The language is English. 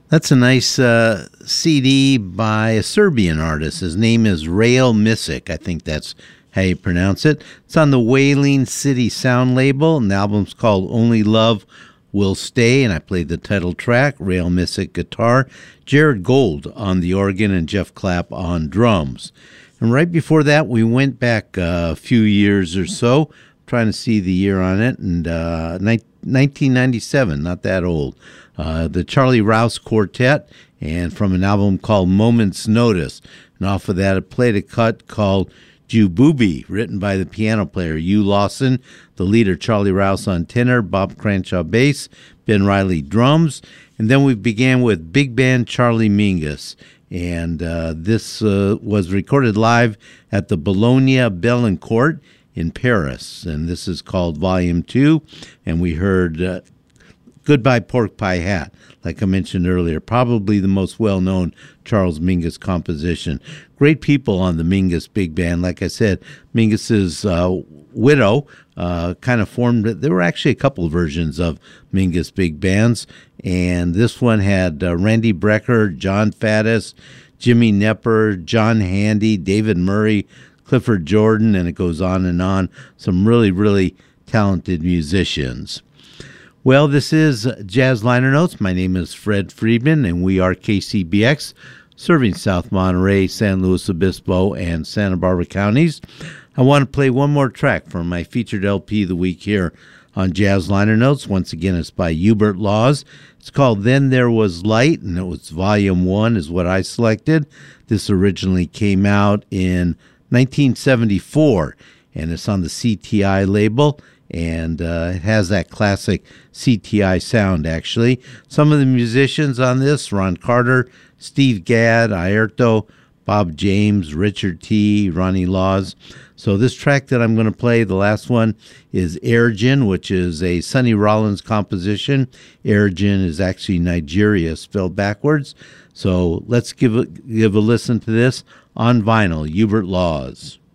That's a nice CD by a Serbian artist. His name is Rail Misic. I think that's how you pronounce it. It's on the Wailing City Sound label, and the album's called Only Love Will Stay, and I played the title track, Rail Misic guitar, Jared Gold on the organ, and Jeff Clapp on drums. And right before that, we went back a few years or so, trying to see the year on it, and 1997, not that old. The Charlie Rouse Quartet, and from an album called Moment's Notice. And off of that, I played a cut called Jubooby, written by the piano player Hugh Lawson, the leader Charlie Rouse on tenor, Bob Cranshaw bass, Ben Riley drums. And then we began with big band Charlie Mingus. And this was recorded live at the Bologna Bellencourt in Paris. And this is called Volume 2. And we heard Goodbye Pork Pie Hat, like I mentioned earlier, probably the most well-known Charles Mingus composition. Great people on the Mingus Big Band. Like I said, Mingus's widow kind of formed, there were actually a couple of versions of Mingus Big Bands, and this one had Randy Brecker, John Faddis, Jimmy Knepper, John Handy, David Murray, Clifford Jordan, and it goes on and on. Some really, really talented musicians. Well, this is Jazz Liner Notes. My name is Fred Friedman, and we are KCBX, serving South Monterey, San Luis Obispo, and Santa Barbara counties. I want to play one more track from my featured LP of the week here on Jazz Liner Notes. Once again, it's by Hubert Laws. It's called Then There Was Light, and it was Volume 1 is what I selected. This originally came out in 1974, and it's on the CTI label. And it has that classic CTI sound, actually. Some of the musicians on this, Ron Carter, Steve Gadd, Airto, Bob James, Richard T., Ronnie Laws. So this track that I'm going to play, the last one, is Airjin, which is a Sonny Rollins composition. Airjin is actually Nigeria, spelled backwards. So let's give a listen to this on vinyl, Hubert Laws.